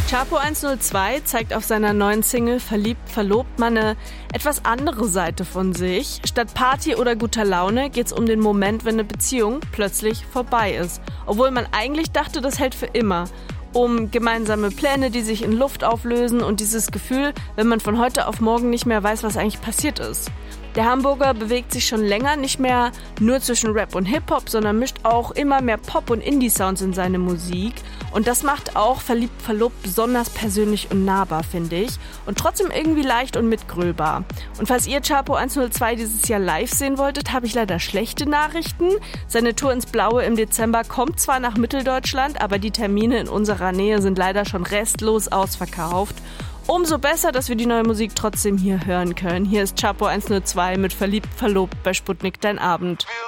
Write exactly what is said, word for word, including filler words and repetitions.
Chapo hundertzwei zeigt auf seiner neuen Single Verliebt, verlobt mal eine etwas andere Seite von sich. Statt Party oder guter Laune geht's um den Moment, wenn eine Beziehung plötzlich vorbei ist. Obwohl man eigentlich dachte, das hält für immer. Um gemeinsame Pläne, die sich in Luft auflösen und dieses Gefühl, wenn man von heute auf morgen nicht mehr weiß, was eigentlich passiert ist. Der Hamburger bewegt sich schon länger nicht mehr nur zwischen Rap und Hip-Hop, sondern mischt auch immer mehr Pop- und Indie-Sounds in seine Musik. Und das macht auch Verliebt, verlobt besonders persönlich und nahbar, finde ich. Und trotzdem irgendwie leicht und mitgrölbar. Und falls ihr Chapo hundertzwei dieses Jahr live sehen wolltet, habe ich leider schlechte Nachrichten. Seine Tour ins Blaue im Dezember kommt zwar nach Mitteldeutschland, aber die Termine in unserer Nähe sind leider schon restlos ausverkauft. Umso besser, dass wir die neue Musik trotzdem hier hören können. Hier ist Chapo hundertzwei mit Verliebt, verlobt bei Sputnik, dein Abend.